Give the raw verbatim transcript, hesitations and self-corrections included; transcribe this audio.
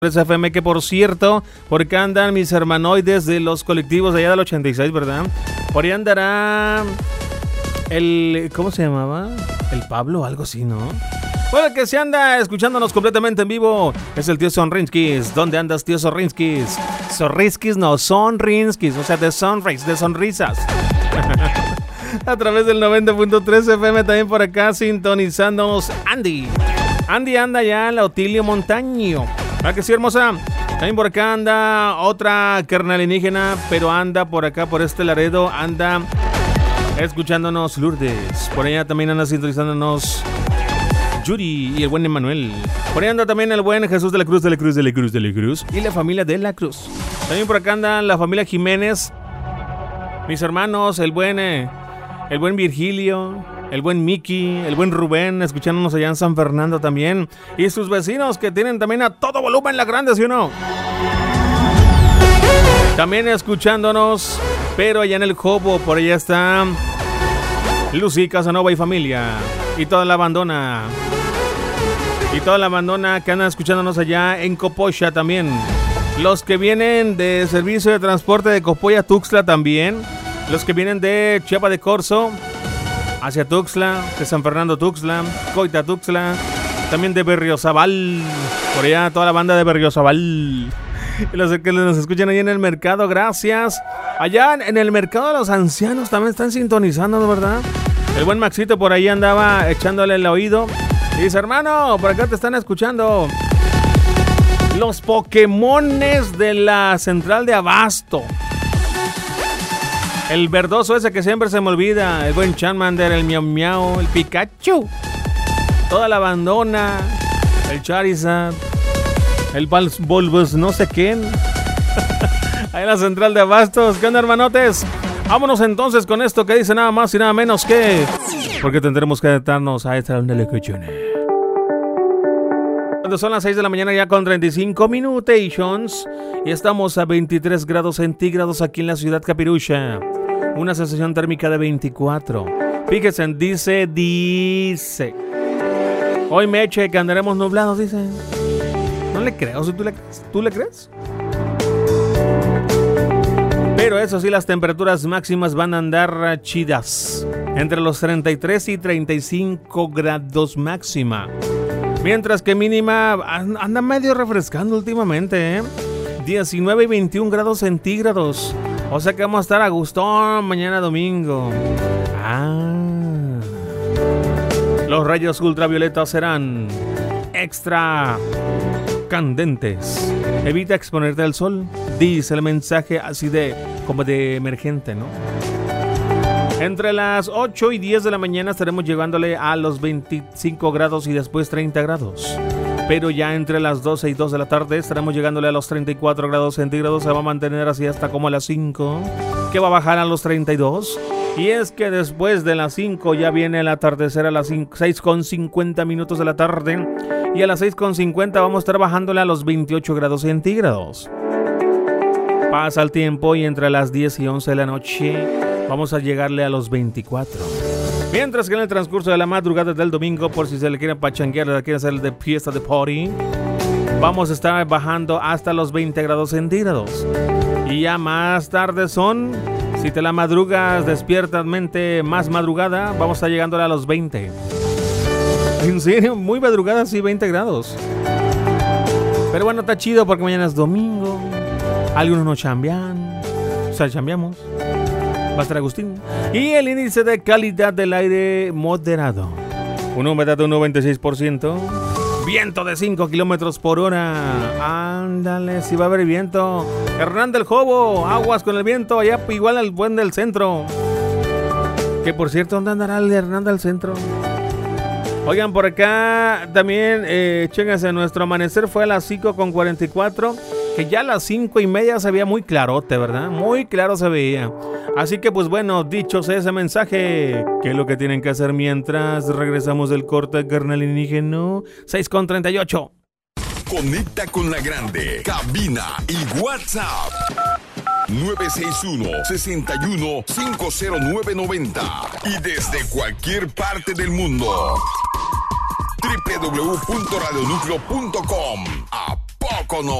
F M, que por cierto, por acá andan mis hermanoides de los colectivos de allá del ochenta y seis, ¿verdad? Por ahí andará el... ¿cómo se llamaba? El Pablo, algo así, ¿no? Bueno, el que se anda escuchándonos completamente en vivo es el tío Sonrinskis. ¿Dónde andas, tío Sonrinskis? Sonrinskis, no, Sonrinskis, o sea, de sonris, de sonrisas. A través del noventa punto tres F M, también por acá sintonizándonos Andy. Andy anda ya en la Otilio Montaño. ¿Ah, que sí, hermosa? También por acá anda otra carnalienígena, pero anda por acá, por este Laredo, anda escuchándonos Lourdes. Por allá también anda sintonizándonos Yuri y el buen Emanuel. Por ahí anda también el buen Jesús de la Cruz, de la Cruz, de la Cruz, de la Cruz. Y la familia de la Cruz. También por acá anda la familia Jiménez. Mis hermanos, el buen, eh, el buen Virgilio, el buen Miki, el buen Rubén, escuchándonos allá en San Fernando también. Y sus vecinos que tienen también a todo volumen la grande, ¿sí o no? También escuchándonos, pero allá en el Jobo, por allá está Lucy Casanova y familia. Y toda la bandona. Y toda la bandona que anda escuchándonos allá en Copocha también. Los que vienen de servicio de transporte de Copolla Tuxtla también. Los que vienen de Chiapa de Corzo hacia Tuxtla, de San Fernando Tuxtla, Coita Tuxtla, también de Berriozabal, por allá toda la banda de Berriozabal. Y los que nos escuchan ahí en el mercado, gracias. Allá en el mercado de los ancianos también están sintonizando, ¿verdad? El buen Maxito por ahí andaba echándole el oído. Y dice, hermano, por acá te están escuchando los Pokémones de la central de Abasto. El verdoso ese que siempre se me olvida. El buen Charmander, el Miau Miau, el Pikachu. Toda la bandona. El Charizard. El Bulbus, no sé quién. Ahí en la central de Abastos. ¿Qué onda, hermanotes? Vámonos entonces con esto que dice nada más y nada menos que... porque tendremos que adaptarnos a esta onda de cuestiones. Cuando son las seis de la mañana ya con treinta y cinco minutos. Y estamos a veintitrés grados centígrados aquí en la ciudad Capirucha. Una sensación térmica de veinticuatro. Fíjense, dice, dice. Hoy me eche que andaremos nublados, dice. No le creo, ¿tú le, ¿tú le crees? Pero eso sí, las temperaturas máximas van a andar chidas. Entre los treinta y tres y treinta y cinco grados máxima. Mientras que mínima anda medio refrescando últimamente, ¿eh? diecinueve y veintiún grados centígrados. O sea que vamos a estar a gusto mañana domingo. Ah. Los rayos ultravioletas serán extra candentes. Evita exponerte al sol. Dice el mensaje así de como de emergente, ¿no? Entre las ocho y diez de la mañana estaremos llegándole a los veinticinco grados y después treinta grados. Pero ya entre las doce y dos de la tarde estaremos llegándole a los treinta y cuatro grados centígrados. Se va a mantener así hasta como a las cinco, que va a bajar a los treinta y dos. Y es que después de las cinco ya viene el atardecer a las seis con cincuenta minutos de la tarde. Y a las seis con cincuenta vamos a estar bajándole a los veintiocho grados centígrados. Pasa el tiempo y entre las diez y once de la noche vamos a llegarle a los veinticuatro. Mientras que en el transcurso de la madrugada del domingo, por si se le quieren pachanguear, le quieren hacer de fiesta de party, vamos a estar bajando hasta los veinte grados centígrados. Y ya más tarde son, si te la madrugas despiertamente más madrugada, vamos a estar llegándole a los veinte. En serio, muy madrugada, sí, veinte grados. Pero bueno, está chido porque mañana es domingo. Algunos no chambean. O sea, chambeamos. Va a estar Agustín. Y el índice de calidad del aire moderado. Una humedad de un noventa y seis por ciento. Viento de cinco kilómetros por hora. Ándale, si va a haber viento. Hernán del Jobo, aguas con el viento. Allá igual al buen del centro. Que por cierto, ¿dónde andará el de Hernán del centro? Oigan, por acá también, eh, chéquense, nuestro amanecer fue a las cinco con cuarenta y cuatro. Que ya a las cinco y media se veía muy clarote, ¿verdad? Muy claro se veía. Así que pues bueno, dicho sea ese mensaje, ¿qué es lo que tienen que hacer mientras regresamos del corte carnalienígeno? seis con treinta y ocho. Conecta con la grande, cabina y WhatsApp nueve seis uno, seis uno, cinco cero nueve nueve cero. Y desde cualquier parte del mundo, doble u doble u doble u punto radio núcleo punto com. Pocono.